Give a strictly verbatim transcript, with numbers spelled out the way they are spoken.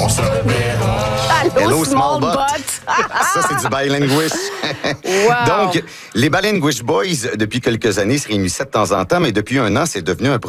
on se verra. Allô, Hello, small, small butt. butt. Ça, c'est du bilinguish. Wow. Donc, les Bilinguish Boys, depuis quelques années, se réunissaient de temps en temps, mais depuis un an, c'est devenu un